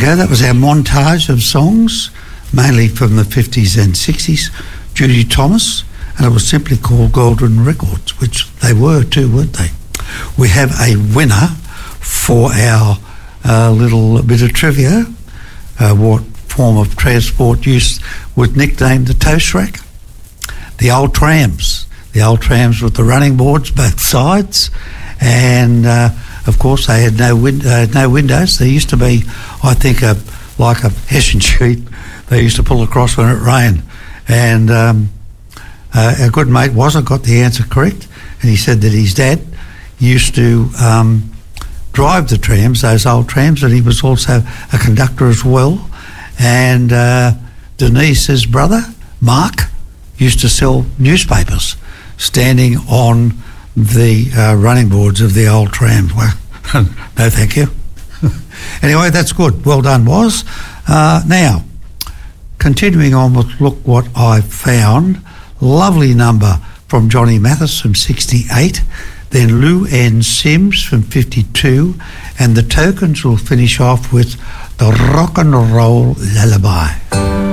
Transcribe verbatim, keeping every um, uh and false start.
go. That was our montage of songs, mainly from the fifties and sixties. Judy Thomas, and it was simply called Golden Records, which they were too, weren't they? We have a winner for our uh, little bit of trivia. Uh, what form of transport use was nicknamed the toast rack? The old trams. The old trams with the running boards both sides, and uh, of course they had no win- uh, no windows. There used to be, I think, a like a hessian sheet they used to pull across when it rained. And um, uh, our good mate wasn't got the answer correct, and he said that his dad used to um, drive the trams, those old trams, and he was also a conductor as well. And uh, Denise's brother, Mark, used to sell newspapers standing on the uh, running boards of the old trams. Well, no thank you. Anyway, that's good. Well done, Was. Uh, now, continuing on with Look What I Found, lovely number from Johnny Mathis from sixty-eight, then Lou Ann Sims from fifty-two, and the Tokens will finish off with the Rock and Roll Lullaby.